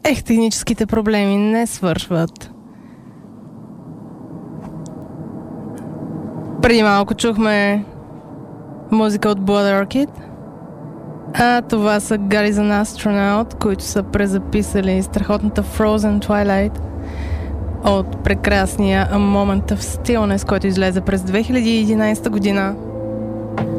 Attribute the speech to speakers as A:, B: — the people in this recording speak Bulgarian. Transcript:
A: Техническите проблеми не свършват. Преди малко чухме музика от Blood Orchid, а това са Guardian Astronaut, които са презаписали страхотната Frozen Twilight от прекрасния A Moment of Stillness, който излезе през 2011 година.